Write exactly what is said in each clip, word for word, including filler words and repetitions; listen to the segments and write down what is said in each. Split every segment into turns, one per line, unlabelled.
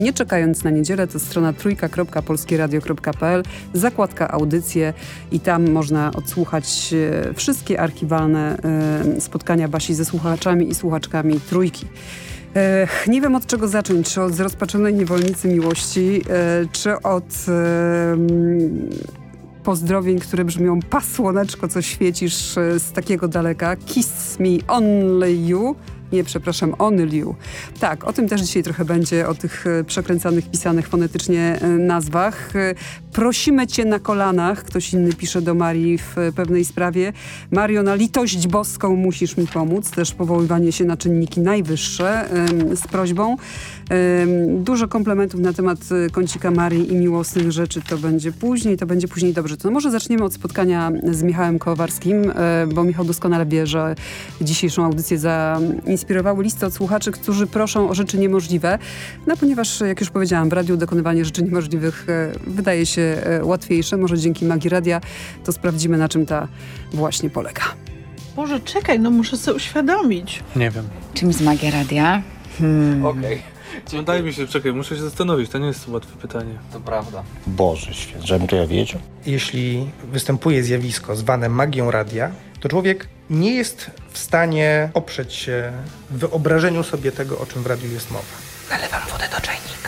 Nie czekając na niedzielę, to strona trójka kropka polskieradio kropka p l, zakładka audycje i tam można odsłuchać e, wszystkie archiwalne e, spotkania Basi ze słuchaczami i słuchaczkami Trójki. E, nie wiem od czego zacząć, czy od zrozpaczonej niewolnicy miłości, e, czy od e, pozdrowień, które brzmią: pa słoneczko, co świecisz e, z takiego daleka, kiss me only you. Nie, przepraszam, only you. Tak, o tym też dzisiaj trochę będzie, o tych e, przekręcanych, pisanych fonetycznie e, nazwach. E, prosimy cię na kolanach, ktoś inny pisze do Marii w e, pewnej sprawie. Mario, na litość boską musisz mi pomóc. Też powoływanie się na czynniki najwyższe e, z prośbą. E, dużo komplementów na temat e, kącika Marii i miłosnych rzeczy to będzie później, to będzie później dobrze. To może zaczniemy od spotkania z Michałem Kowarskim, e, bo Michał doskonale wie, że dzisiejszą audycję za inspirowały listy od słuchaczy, którzy proszą o rzeczy niemożliwe. No ponieważ, jak już powiedziałam, w radiu dokonywanie rzeczy niemożliwych e, wydaje się e, łatwiejsze. Może dzięki magii radia to sprawdzimy, na czym ta właśnie polega.
Boże, czekaj, no muszę sobie uświadomić.
Nie wiem.
Czym jest magia radia? Hmm.
Okej. Okay. Daj mi się, czekaj, muszę się zastanowić, to nie jest łatwe pytanie.
To prawda.
Boże święty, żebym to ja wiedział.
Jeśli występuje zjawisko zwane magią radia, to człowiek nie jest w stanie oprzeć się wyobrażeniu sobie tego, o czym w radiu jest mowa.
Nalewam wodę do czajnika.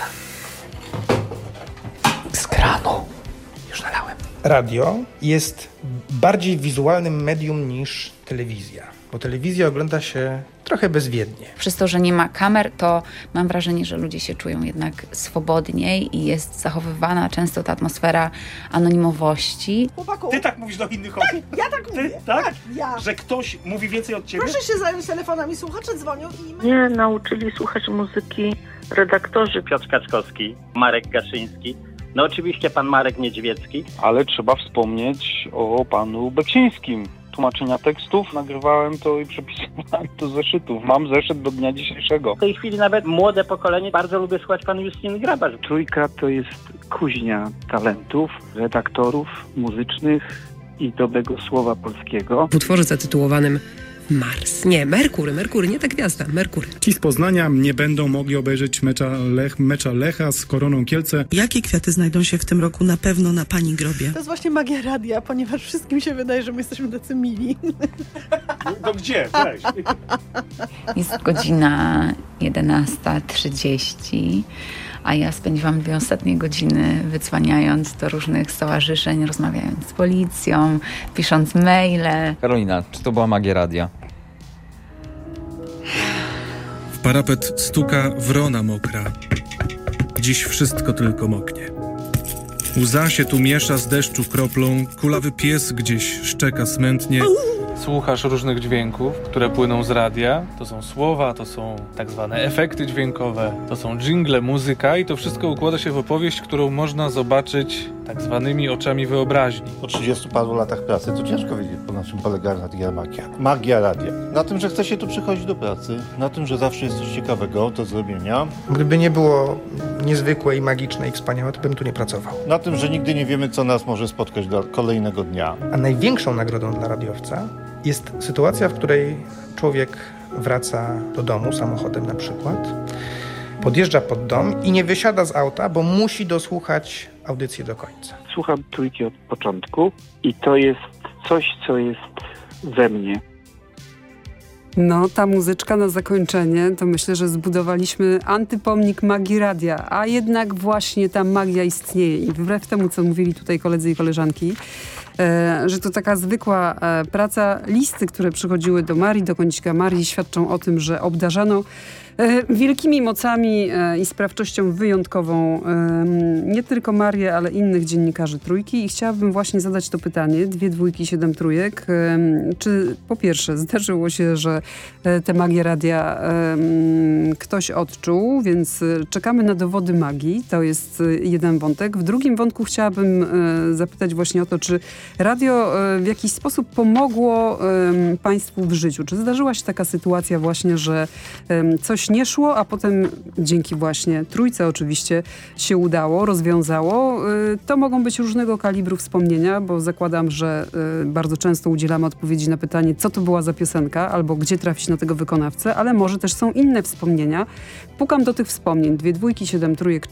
Z kranu. Już nalałem.
Radio jest bardziej wizualnym medium niż telewizja, bo telewizja ogląda się trochę bezwiednie.
Przez to, że nie ma kamer, to mam wrażenie, że ludzie się czują jednak swobodniej i jest zachowywana często ta atmosfera anonimowości.
Chłopaku,
Ty tak mówisz do innych osób?
tak, ja tak
Ty,
mówię.
tak?
tak, ja.
Że ktoś mówi więcej od ciebie?
Proszę się zająć telefonami, słuchacze dzwonią i...
Mnie nauczyli słuchać muzyki redaktorzy.
Piotr Kaczkowski, Marek Gaszyński, no oczywiście pan Marek Niedźwiecki.
Ale trzeba wspomnieć o panu Beksińskim. Tłumaczenia tekstów, nagrywałem to i przepisywałem do zeszytów. Mam zeszyt do dnia dzisiejszego.
W tej chwili nawet młode pokolenie bardzo lubię słuchać pan Justyn Grabarz.
Trójka to jest kuźnia talentów, redaktorów muzycznych i dobrego słowa polskiego.
W utworze zatytułowanym Mars. Nie, Merkury, Merkury, nie ta gwiazda, Merkury.
Ci z Poznania nie będą mogli obejrzeć mecza, Lech, mecza Lecha z Koroną Kielce.
Jakie kwiaty znajdą się w tym roku na pewno na pani grobie?
To jest właśnie magia radia, ponieważ wszystkim się wydaje, że my jesteśmy tacy mili.
No gdzie? Weź.
Jest godzina jedenasta trzydzieści, a ja spędziłam dwie ostatnie godziny wydzwaniając do różnych stowarzyszeń, rozmawiając z policją, pisząc maile.
Karolina, czy to była magia radia?
W parapet stuka wrona mokra. Dziś wszystko tylko moknie. Łza się tu miesza z deszczu kroplą, kulawy pies gdzieś szczeka smętnie.
Słuchasz różnych dźwięków, które płyną z radia. To są słowa, to są tak zwane efekty dźwiękowe, to są dżingle, muzyka i to wszystko układa się w opowieść, którą można zobaczyć tak zwanymi oczami wyobraźni.
Po trzydziestu paru latach pracy to ciężko wiedzieć, na czym polega radia magia. Magia radia. Na tym, że chce się tu przychodzić do pracy, na tym, że zawsze jest coś ciekawego do zrobienia.
Gdyby nie było niezwykłe i magiczne i wspaniałe, to bym tu nie pracował.
Na tym, że nigdy nie wiemy, co nas może spotkać do kolejnego dnia.
A największą nagrodą dla radiowca jest sytuacja, w której człowiek wraca do domu samochodem na przykład, podjeżdża pod dom i nie wysiada z auta, bo musi dosłuchać audycję do końca.
Słucham Trójki od początku i to jest coś, co jest we mnie.
No, ta muzyczka na zakończenie, to myślę, że zbudowaliśmy antypomnik magii radia, a jednak właśnie ta magia istnieje i wbrew temu, co mówili tutaj koledzy i koleżanki, e, że to taka zwykła e, praca, listy, które przychodziły do Marii, do kącika Marii, świadczą o tym, że obdarzano e, wielkimi mocami e, i sprawczością wyjątkową e, nie tylko Marię, ale innych dziennikarzy Trójki i chciałabym właśnie zadać to pytanie, dwie dwójki, siedem trójek, e, czy po pierwsze zdarzyło się, że e, te magie radia e, ktoś odczuł, więc czekamy na dowody magii, to jest jeden wątek. W drugim wątku chciałabym e, zapytać właśnie o to, czy radio e, w jakiś sposób pomogło e, państwu w życiu? Czy zdarzyła się taka sytuacja właśnie, że e, coś coś nie szło, a potem dzięki właśnie trójce oczywiście się udało, rozwiązało. Y, to mogą być różnego kalibru wspomnienia, bo zakładam, że y, bardzo często udzielamy odpowiedzi na pytanie, co to była za piosenka, albo gdzie trafić na tego wykonawcę, ale może też są inne wspomnienia. Pukam do tych wspomnień. Dwie dwójki, siedem trójek,